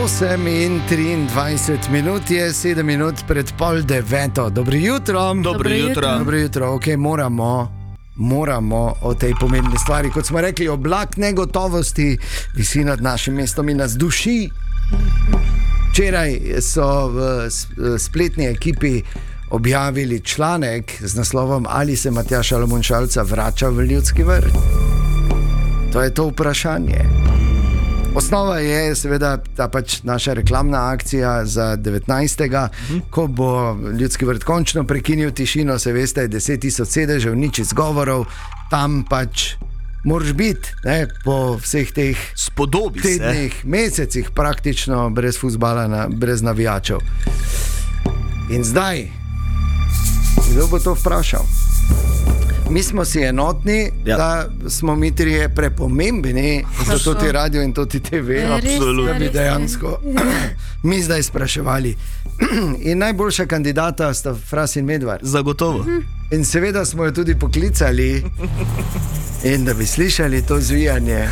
8:23 minut je, 7 minut pred pol 9. Dobro jutro. Dobro jutro. Dobro jutro. Okay, moramo o tej pomembni stvari, kot smo rekli, oblak negotovosti visi nad našim mestom in nas duši. Včeraj so v spletni ekipi objavili članek z naslovom Ali se Matjaž Šalamun Šalca vrača v Ljudski vrt? To je to vprašanje. Osnova je seveda ta pač naša reklamna akcija za 19. Ko bo Ljudski vrt končno prekinil tišino, se veste, 10.000 sedežev, nič izgovorov, tam pač moraš biti, ne, po vseh teh tednih, mesecih praktično brez fuzbala, brez navijačev. In zdaj, kdo bo to vprašal? Mi smo si enotni, da smo mi trije prepomembni, zato ti radio in to ti TV, da bi dejansko mi zdaj spraševali. In najboljša kandidata sta Fras in Medvar. Zagotovo. In seveda smo jo tudi poklicali, in da bi slišali to zvijanje.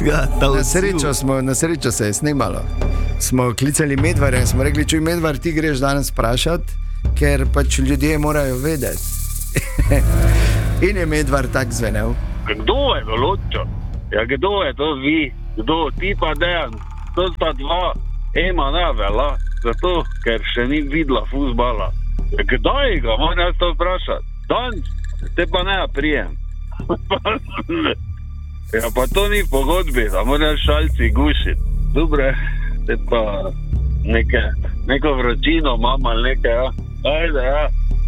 Na srečo se je snimalo. Smo klicali Medvarja in smo rekli, čuj Medvar, ti greš danes vprašati, ker pač ljudje morajo vedeti. In je Medvar tak zvenel. Kdo je določil? Ja, kdo je to vi? Kdo? Ti pa Dejan. To sta dva. Ema ne vela, zato, ker še ni videla fuzbala. Kdaj ga moram to vprašati? Danes? Te pa ne prijem. Ja, pa to ni v pogodbi, da moraš Šalci gušiti. Dobre, te pa neko vročino imam ali nekaj, ja. Ajde, ja.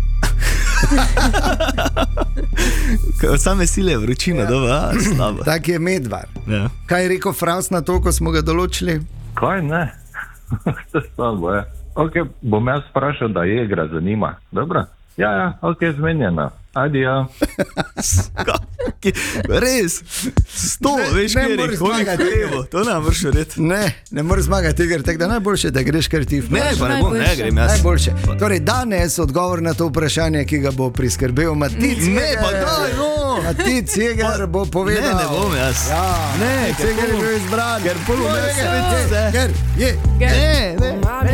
Same sile vročina, dobro, slabo. Tak je Medvar. Ja. Kaj je rekel Fras na to, ko smo ga določili? Kaj ne? Vse slabo je. Ok, bom jaz vprašal, da je igra zanima. Dobro? Ja, ok, zmenjena. Adijo. Res? 100, veš, ne moreš zmagati. To ne moreš verjeti. Ne moreš zmagati igr, tako da najboljše, da greš kar ti vprašaš. Ne grem jaz. Najboljše. Torej, danes odgovor na to vprašanje, ki ga bo priskrbel Matic. Matic Jeger bo povedal. Ne bom jaz. Ja, Matic Jeger je bil izbran. Ker polo Ne.